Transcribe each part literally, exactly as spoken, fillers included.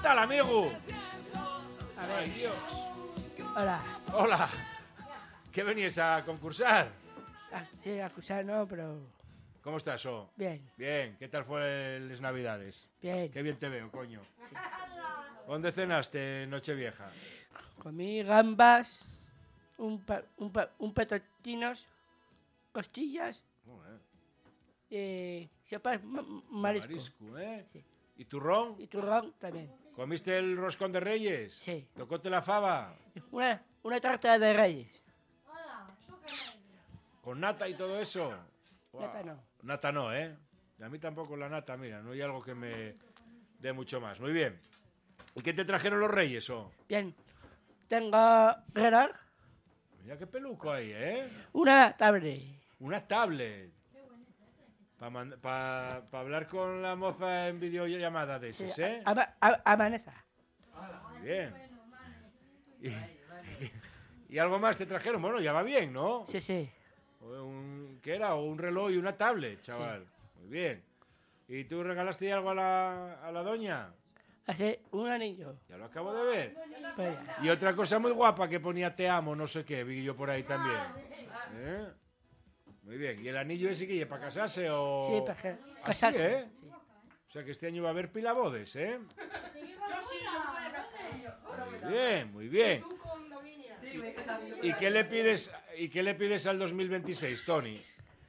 tal, amigo? A ver. Ay, Dios. Hola. Hola. ¿Qué venías a concursar? Ah, sí, a acusar no, pero ¿Cómo estás, O? bien, Bien. ¿Qué tal fue las Navidades? bien. Qué bien te veo, coño. ¿Dónde cenaste Nochevieja? Comí gambas, un, pa, un, pa, un petotinos, costillas, Joder, eh, sopa ma- marisco. marisco, ¿eh? Sí. ¿Y turrón? Y turrón también. ¿Comiste el roscón de Reyes? Sí. ¿Tocóte la fava? Una, una tarta de reyes. ¿Con nata y todo eso? Buah. Nata no. Nata no, ¿eh? Y a mí tampoco la nata, mira, no hay algo que me dé mucho más. Muy bien. ¿Y qué te trajeron los Reyes, O? Bien. Tengo reloj, Mira qué peluco hay, ¿eh? una tablet. Una tablet. Para pa, pa hablar con la moza en videollamada de esas, Sí, ¿eh? a, a, a, a Vanessa. Muy bien. Y, y algo más te trajeron. Bueno, ya va bien, ¿no? Sí, sí. Un, ¿Qué era? Un reloj y una tablet, chaval. Muy bien. ¿Y tú regalaste algo a la, a la doña? Hace un anillo. Ya lo acabo de ver. Pues, Y otra cosa muy guapa que ponía te amo, no sé qué, vi yo por ahí también. ¿Eh? Muy bien. ¿Y el anillo ese que lleva para casarse o...? sí, para que- ¿Ah, sí, casarse. eh? Sí. O sea que este año va a haber pilabodes, ¿eh? Muy bien, muy bien. ¿Y qué le pides, y qué le pides al dos mil veintiséis, Tony?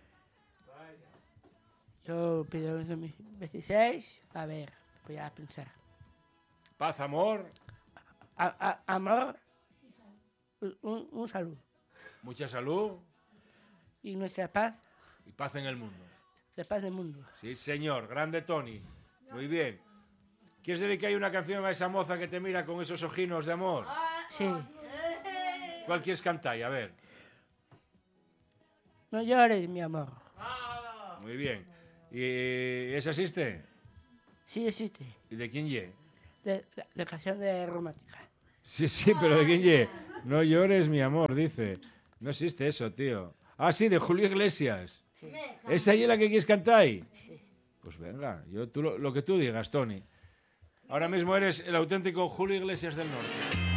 Yo pido un dos mil veintiséis. A ver, voy a pensar. Paz, amor, A, a, amor, un, un salud. mucha salud Y nuestra paz, y paz en el mundo. la paz del mundo. Sí, señor. Grande Tony. Muy bien. ¿Quieres dedicar una canción a esa moza que te mira con esos ojinos de amor? Sí. ¿Cuál quieres cantar? A ver. No llores, mi amor. Muy bien. ¿Y esa existe? Sí existe. ¿Y de quién ye? De, de, de canción de romántica. Sí, sí, pero ¿de quién ye? No llores, mi amor, dice. No existe eso, tío. Ah, sí, de Julio Iglesias. Sí. ¿Esa es la que quieres cantar ahí? Sí. Pues venga, yo, tú, lo, lo que tú digas, Tony. Ahora mismo eres el auténtico Julio Iglesias del Norte.